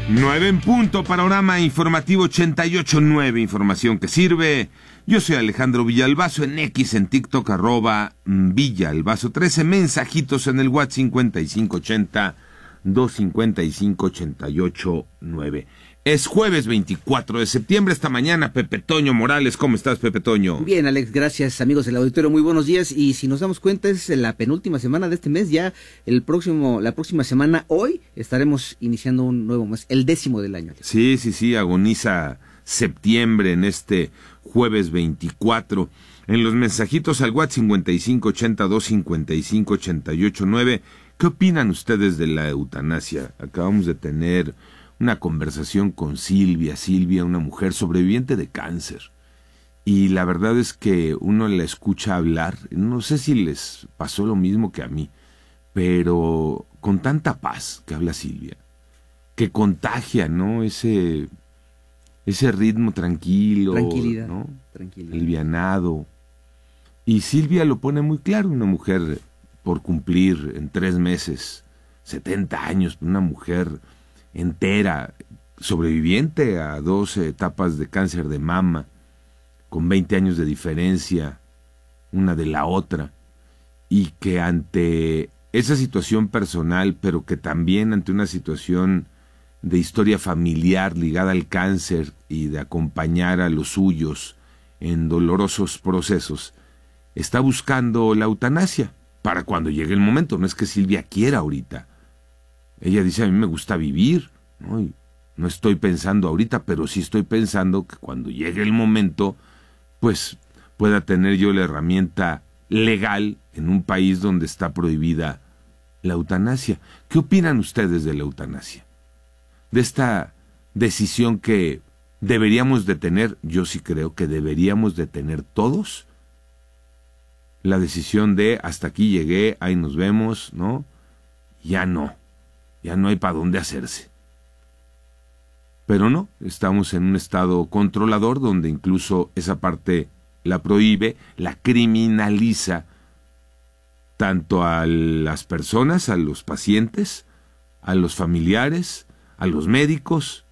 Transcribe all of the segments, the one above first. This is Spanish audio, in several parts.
9 en punto, panorama informativo 88.9, información que sirve. Yo soy Alejandro Villalbazo, en X, en TikTok, @Villalbazo13, mensajitos en el WhatsApp 5580-255-88.9. Es jueves 24 de septiembre, esta mañana, Pepe Toño Morales. ¿Cómo estás, Pepe Toño? Bien, Alex, gracias, amigos del auditorio, muy buenos días. Y si nos damos cuenta, es la penúltima semana de este mes, ya la próxima semana, hoy, estaremos iniciando un nuevo mes, el 10º del año, Alex. Sí, agoniza septiembre en este jueves 24. En los mensajitos al WhatsApp 5580-255-88.9, ¿qué opinan ustedes de la eutanasia? Acabamos de tener una conversación con Silvia, una mujer sobreviviente de cáncer. Y la verdad es que uno la escucha hablar, no sé si les pasó lo mismo que a mí, pero con tanta paz que habla Silvia, que contagia, ¿no? Ese ritmo tranquilo, tranquilidad, ¿no? Tranquilidad. Alivianado. Y Silvia lo pone muy claro, una mujer por cumplir en 3 meses 70 años, una mujer entera, sobreviviente a 2 etapas de cáncer de mama, con 20 años de diferencia una de la otra, y que ante esa situación personal, pero que también ante una situación de historia familiar ligada al cáncer y de acompañar a los suyos en dolorosos procesos, está buscando la eutanasia para cuando llegue el momento. No es que Silvia quiera ahorita. Ella dice, a mí me gusta vivir, ¿no? Y no estoy pensando ahorita, pero sí estoy pensando que cuando llegue el momento, pues pueda tener yo la herramienta legal en un país donde está prohibida la eutanasia. ¿Qué opinan ustedes de la eutanasia? De esta decisión que deberíamos de tener, yo sí creo que deberíamos de tener todos, la decisión de hasta aquí llegué, ahí nos vemos, ¿no? Ya no hay para dónde hacerse. Pero no, estamos en un estado controlador donde incluso esa parte la prohíbe, la criminaliza tanto a las personas, a los pacientes, a los familiares, a los médicos.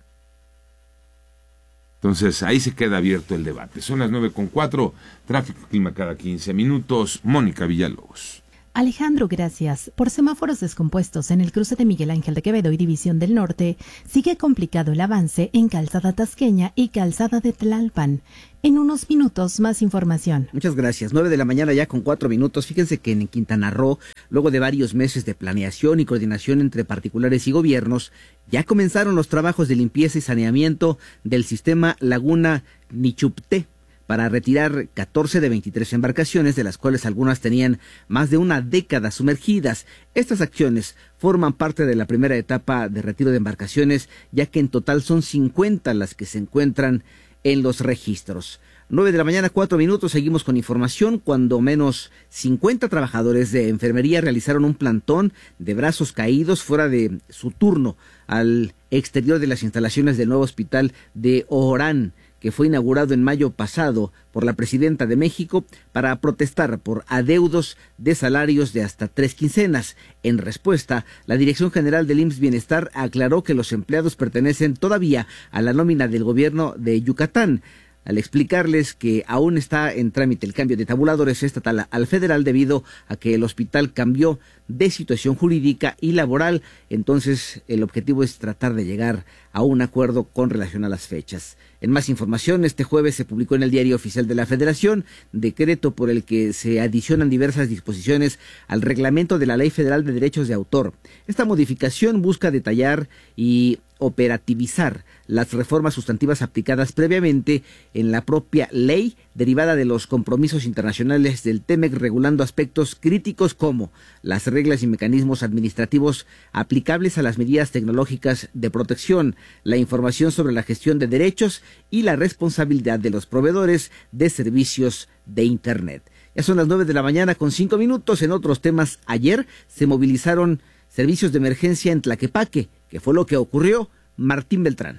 Entonces ahí se queda abierto el debate. Son las 9:04, tráfico, clima cada 15 minutos. Mónica Villalobos. Alejandro, gracias. Por semáforos descompuestos en el cruce de Miguel Ángel de Quevedo y División del Norte, sigue complicado el avance en Calzada Tasqueña y Calzada de Tlalpan. En unos minutos, más información. Muchas gracias. 9 de la mañana ya con 4 minutos. Fíjense que en Quintana Roo, luego de varios meses de planeación y coordinación entre particulares y gobiernos, ya comenzaron los trabajos de limpieza y saneamiento del sistema Laguna Nichupté, para retirar 14 de 23 embarcaciones, de las cuales algunas tenían más de una década sumergidas. Estas acciones forman parte de la primera etapa de retiro de embarcaciones, ya que en total son 50 las que se encuentran en los registros. 9 de la mañana, 4 minutos, seguimos con información. Cuando menos 50 trabajadores de enfermería realizaron un plantón de brazos caídos fuera de su turno al exterior de las instalaciones del nuevo hospital de Orán, que fue inaugurado en mayo pasado por la presidenta de México para protestar por adeudos de salarios de hasta 3 quincenas. En respuesta, la Dirección General del IMSS Bienestar aclaró que los empleados pertenecen todavía a la nómina del gobierno de Yucatán, al explicarles que aún está en trámite el cambio de tabuladores estatal al federal debido a que el hospital cambió de situación jurídica y laboral. Entonces, el objetivo es tratar de llegar a un acuerdo con relación a las fechas. En más información, este jueves se publicó en el Diario Oficial de la Federación decreto por el que se adicionan diversas disposiciones al reglamento de la Ley Federal de Derechos de Autor. Esta modificación busca detallar y operativizar las reformas sustantivas aplicadas previamente en la propia ley, derivada de los compromisos internacionales del TEMEC, regulando aspectos críticos como las reglas y mecanismos administrativos aplicables a las medidas tecnológicas de protección, la información sobre la gestión de derechos y la responsabilidad de los proveedores de servicios de Internet. Ya son las 9 de la mañana con 5 minutos. En otros temas, ayer se movilizaron servicios de emergencia en Tlaquepaque. ¿Qué fue lo que ocurrió? Martín Beltrán.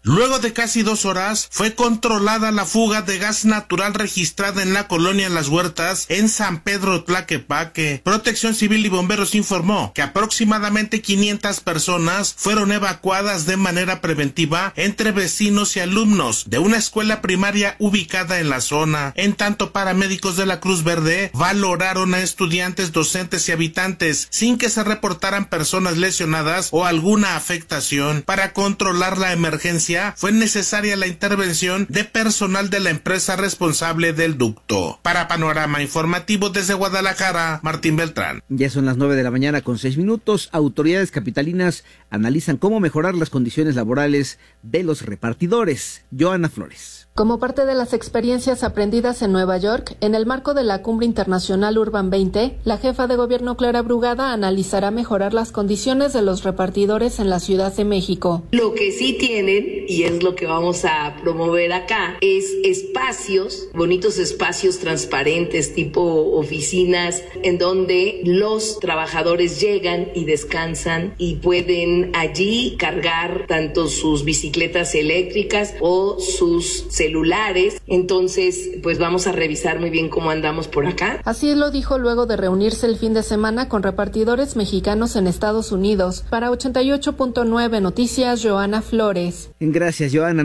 Luego de casi 2 horas, fue controlada la fuga de gas natural registrada en la colonia Las Huertas, en San Pedro Tlaquepaque. Protección Civil y Bomberos informó que aproximadamente 500 personas fueron evacuadas de manera preventiva entre vecinos y alumnos de una escuela primaria ubicada en la zona. En tanto, paramédicos de la Cruz Verde valoraron a estudiantes, docentes y habitantes sin que se reportaran personas lesionadas o alguna afectación. Para controlar la emergencia fue necesaria la intervención de personal de la empresa responsable del ducto. Para Panorama Informativo desde Guadalajara, Martín Beltrán. Ya son las 9:06 a.m. Autoridades capitalinas analizan cómo mejorar las condiciones laborales de los repartidores. Joana Flores. Como parte de las experiencias aprendidas en Nueva York, en el marco de la Cumbre Internacional Urban 20, la jefa de gobierno Clara Brugada analizará mejorar las condiciones de los repartidores en la Ciudad de México. Lo que sí tienen, y es lo que vamos a promover acá, es espacios, bonitos espacios transparentes tipo oficinas, en donde los trabajadores llegan y descansan y pueden allí cargar tanto sus bicicletas eléctricas o sus celulares. Entonces, pues vamos a revisar muy bien cómo andamos por acá. Así lo dijo luego de reunirse el fin de semana con repartidores mexicanos en Estados Unidos. Para 88.9 Noticias, Joana Flores. Gracias, Joana.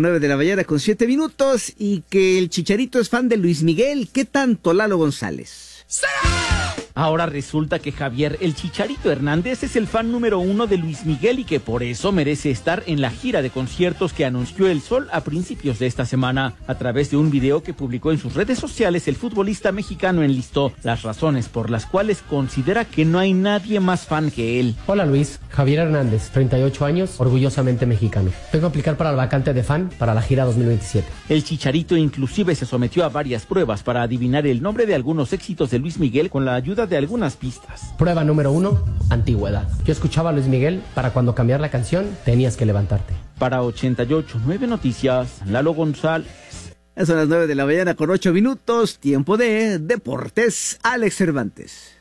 9:07 y que el Chicharito es fan de Luis Miguel. ¿Qué tanto, Lalo González? ¡Sí! Ahora resulta que Javier el Chicharito Hernández es el fan número 1 de Luis Miguel y que por eso merece estar en la gira de conciertos que anunció El Sol a principios de esta semana. A través de un video que publicó en sus redes sociales, el futbolista mexicano enlistó las razones por las cuales considera que no hay nadie más fan que él. Hola Luis, Javier Hernández, 38 años, orgullosamente mexicano. Vengo a aplicar para la vacante de fan para la gira 2027. El Chicharito inclusive se sometió a varias pruebas para adivinar el nombre de algunos éxitos de Luis Miguel con la ayuda de algunas pistas. Prueba número 1, antigüedad. Yo escuchaba a Luis Miguel para cuando cambiar la canción tenías que levantarte. Para 88.9 Noticias, Lalo González. Son las 9:08 a.m. Tiempo de Deportes. Alex Cervantes.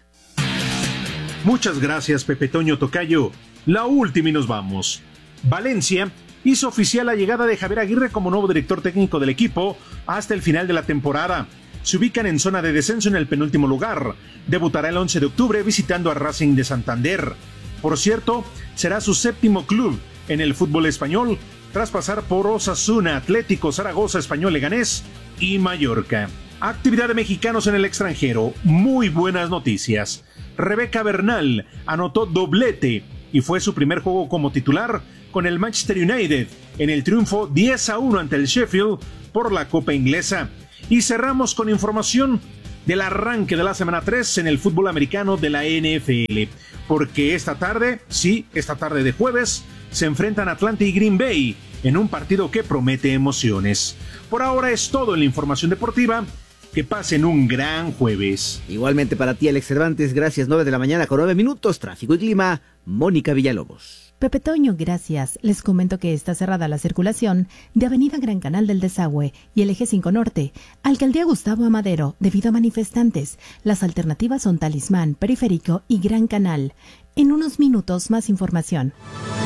Muchas gracias, Pepe Toño Tocayo. La última y nos vamos. Valencia hizo oficial la llegada de Javier Aguirre como nuevo director técnico del equipo hasta el final de la temporada. Se ubican en zona de descenso en el penúltimo lugar. Debutará el 11 de octubre visitando a Racing de Santander. Por cierto, será su 7º club en el fútbol español, tras pasar por Osasuna, Atlético, Zaragoza, Español, Leganés y Mallorca. Actividad de mexicanos en el extranjero. Muy buenas noticias. Rebeca Bernal anotó doblete y fue su primer juego como titular con el Manchester United en el triunfo 10-1 ante el Sheffield por la Copa Inglesa. Y cerramos con información del arranque de la semana 3 en el fútbol americano de la NFL, porque esta tarde de jueves, se enfrentan Atlanta y Green Bay en un partido que promete emociones. Por ahora es todo en la información deportiva. Que pasen un gran jueves. Igualmente para ti, Alex Cervantes, gracias. 9:09 a.m. Tráfico y clima, Mónica Villalobos. Pepe Toño, gracias. Les comento que está cerrada la circulación de Avenida Gran Canal del Desagüe y el Eje 5 Norte, Alcaldía Gustavo Amadero, debido a manifestantes. Las alternativas son Talismán, Periférico y Gran Canal. En unos minutos más información.